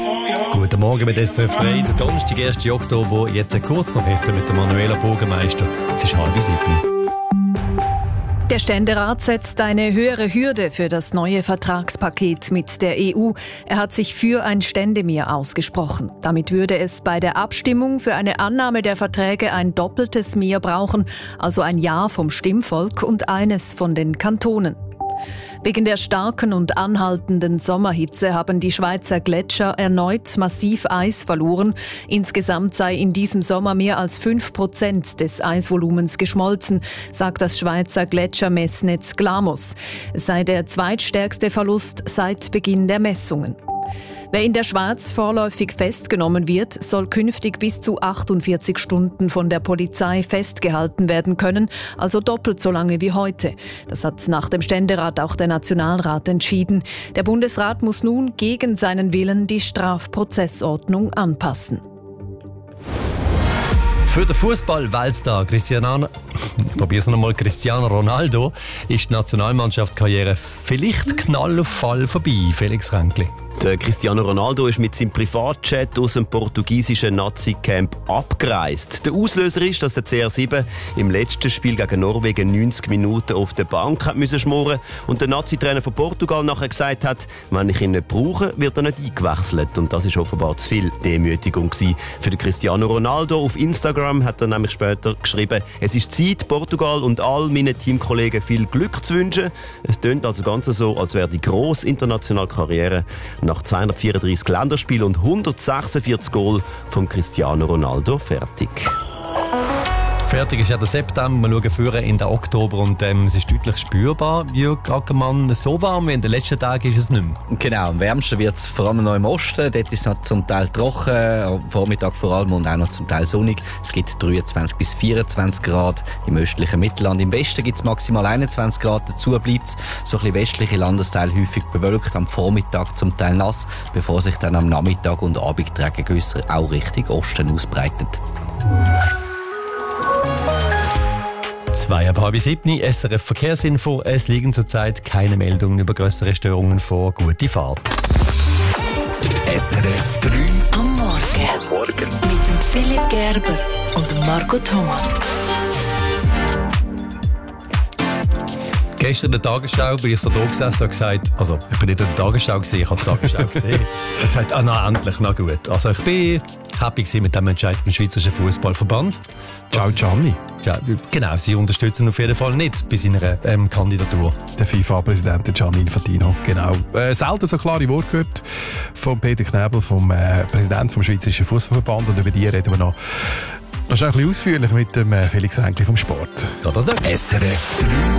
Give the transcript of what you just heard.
Guten Morgen mit SRF 3, der Donnerstag, 1. Oktober. Jetzt kurz noch heute mit der Manuela Bogemeister. Es ist 6:30. Der Ständerat setzt eine höhere Hürde für das neue Vertragspaket mit der EU. Er hat sich für ein Ständemehr ausgesprochen. Damit würde es bei der Abstimmung für eine Annahme der Verträge ein doppeltes Mehr brauchen, also ein Ja vom Stimmvolk und eines von den Kantonen. Wegen der starken und anhaltenden Sommerhitze haben die Schweizer Gletscher erneut massiv Eis verloren. Insgesamt sei in diesem Sommer mehr als 5% des Eisvolumens geschmolzen, sagt das Schweizer Gletschermessnetz Glamus. Es sei der zweitstärkste Verlust seit Beginn der Messungen. Wer in der Schweiz vorläufig festgenommen wird, soll künftig bis zu 48 Stunden von der Polizei festgehalten werden können, also doppelt so lange wie heute. Das hat nach dem Ständerat auch der Nationalrat entschieden. Der Bundesrat muss nun gegen seinen Willen die Strafprozessordnung anpassen. Für den Fußball-Weltstar Cristiano Ronaldo ist die Nationalmannschaftskarriere vielleicht Knall auf Fall vorbei, Felix Ränkli. Der Cristiano Ronaldo ist mit seinem Privatjet aus dem portugiesischen Nazi-Camp abgereist. Der Auslöser ist, dass der CR7 im letzten Spiel gegen Norwegen 90 Minuten auf der Bank hat müssen schmoren und der Nazi-Trainer von Portugal nachher gesagt hat, wenn ich ihn nicht brauche, wird er nicht eingewechselt. Und das ist offenbar zu viel Demütigung gewesen für den Cristiano Ronaldo. Auf Instagram hat er nämlich später geschrieben, es ist Zeit, Portugal und all meinen Teamkollegen viel Glück zu wünschen. Es tönt also ganz so, als wäre die grosse internationale Karriere nach 234 Länderspielen und 146 Goal von Cristiano Ronaldo fertig. Fertig ist ja der September, wir schauen vorher in den Oktober und es ist deutlich spürbar, Jürg Ackermann, so warm wie in den letzten Tagen ist es nicht mehr. Genau, am wärmsten wird es vor allem noch im Osten, dort ist es noch zum Teil trocken, am Vormittag vor allem und auch noch zum Teil sonnig. Es gibt 23 bis 24 Grad im östlichen Mittelland. Im Westen gibt es maximal 21 Grad, dazu bleibt es so ein bisschen westliche Landesteile häufig bewölkt, am Vormittag zum Teil nass, bevor sich dann am Nachmittag und Abend die Regengüsse auch Richtung Osten ausbreitet. 6:30, SRF Verkehrsinfo. Es liegen zurzeit keine Meldungen über grössere Störungen vor. Gute Fahrt. SRF 3 am Morgen. Mit dem Philipp Gerber und dem Marco Thomas. Gestern in der Tagesschau bin ich so da gesessen und gesagt, also ich bin nicht in der Tagesschau gesehen, ich habe die Tagesschau gesehen. Und gesagt, na endlich, na gut. Also ich bin happy mit dem Entscheid vom Schweizerischen Fußballverband. Ciao Gianni. Ja, genau, sie unterstützen auf jeden Fall nicht bei seiner Kandidatur. Der FIFA-Präsident Gianni Infantino, genau. Selten so klare Worte gehört von Peter Knebel, vom Präsidenten vom Schweizerischen Fußballverband, und über die reden wir noch ein bisschen ausführlich mit dem Felix Ränkli vom Sport. Ja, das nicht. SRF 3